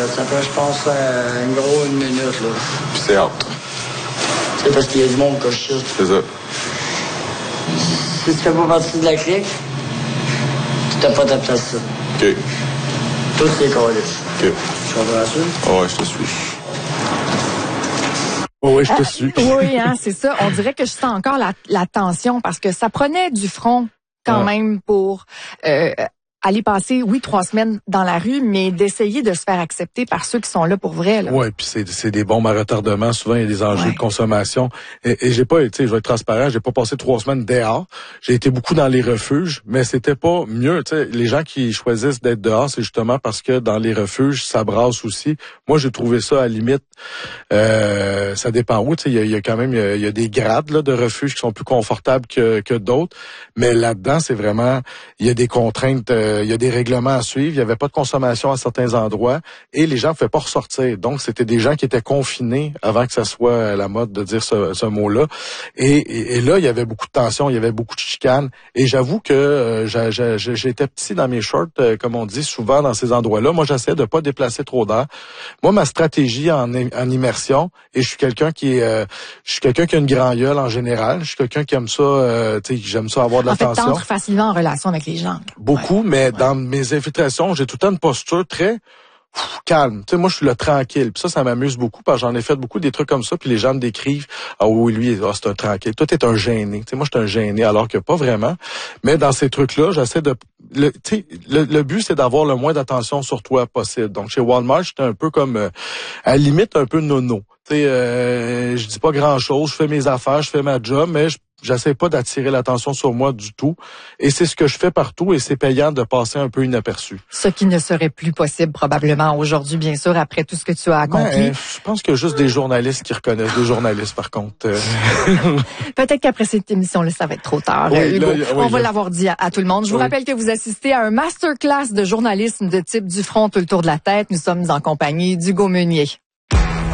Ça fait, je pense, une minute, là. Puis c'est hâte. C'est parce qu'il y a du monde que je chute. C'est ça. Si tu fais pas partie de la clique, tu t'as pas ta place là. OK. Tous les câlisses. OK. Tu comprends ça? Ouais, je te suis. Oui, je te suis. Oui, hein, c'est ça. On dirait que je sens encore la tension parce que ça prenait du front quand même pour aller passer, 3 semaines dans la rue, mais d'essayer de se faire accepter par ceux qui sont là pour vrai. Oui, puis c'est des bombes à retardement. Souvent, il y a des enjeux de consommation. Et j'ai pas été, je vais être transparent, j'ai pas passé 3 semaines dehors. J'ai été beaucoup dans les refuges, mais c'était pas mieux. Les gens qui choisissent d'être dehors, c'est justement parce que dans les refuges, ça brasse aussi. Moi, j'ai trouvé ça à la limite. Ça dépend où. Il y a quand même il y a des grades là, de refuges qui sont plus confortables que d'autres. Mais là-dedans, c'est vraiment il y a des contraintes. Il y a des règlements à suivre. Il n'y avait pas de consommation à certains endroits et les gens ne pouvaient pas ressortir. Donc, c'était des gens qui étaient confinés avant que ça soit la mode de dire ce mot-là. Et là, il y avait beaucoup de tension, il y avait beaucoup de chicanes. Et j'avoue que j'étais petit dans mes shorts, comme on dit souvent dans ces endroits-là. Moi, j'essayais de pas déplacer trop d'air. Moi, ma stratégie en immersion, et je suis quelqu'un qui a une grand gueule en général. Je suis quelqu'un qui aime ça, j'aime ça avoir de l'attention. En fait, t'entres facilement en relation avec les gens. Beaucoup, mais dans mes infiltrations, j'ai tout le temps une posture très calme. Tu sais, moi, je suis le tranquille. Puis ça m'amuse beaucoup parce que j'en ai fait beaucoup des trucs comme ça. Puis les gens me décrivent, ah oui, lui, c'est un tranquille. Toi, t'es un gêné. Tu sais, moi, je suis un gêné, alors que pas vraiment. Mais dans ces trucs-là, j'essaie de... Le but, c'est d'avoir le moins d'attention sur toi possible. Donc, chez Walmart, j'étais un peu comme, à la limite, un peu nono. Tu sais, je dis pas grand-chose. Je fais mes affaires, je fais ma job, mais j'essaie pas d'attirer l'attention sur moi du tout. Et c'est ce que je fais partout et c'est payant de passer un peu inaperçu. Ce qui ne serait plus possible probablement aujourd'hui, bien sûr, après tout ce que tu as accompli. Je pense qu'il y a juste des journalistes qui reconnaissent. Des journalistes, par contre. Peut-être qu'après cette émission-là, ça va être trop tard. Hugo, on va l'avoir dit à tout le monde. Je vous rappelle que vous assistez à un masterclass de journalisme de type du front tout le tour de la tête. Nous sommes en compagnie d'Hugo Meunier.